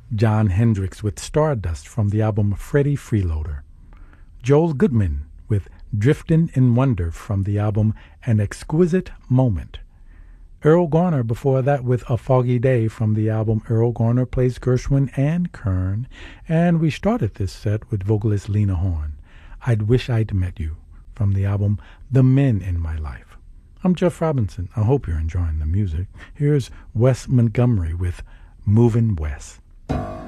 Jon Hendricks with Stardust from the album Freddie Freeloader. Joel Goodman with Driftin' in Wonder from the album An Exquisite Moment. Earl Garner before that with A Foggy Day from the album Earl Garner Plays Gershwin and Kern. And we started this set with vocalist Lena Horne, I'd Wish I'd Met You from the album The Men in My Life. I'm Jeff Robinson. I hope you're enjoying the music. Here's Wes Montgomery with Movin' West.